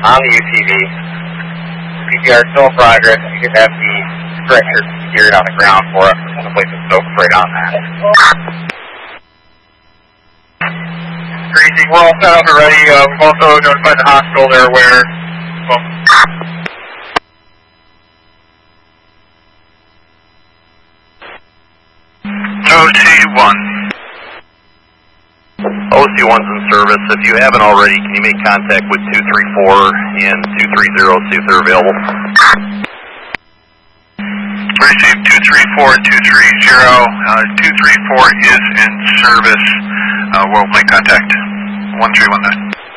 on the UTV. CPR still in progress. You can have the stretcher secured on the ground for us. We're going to place a soak right on that. Crazy. We're all set up already. We've also notified the hospital they're aware. OC1. OC1's in service. If you haven't already, can you make contact with 234 and 230, see if they're available? Received 234 and 230. 234 is in service. We'll make contact. 1319.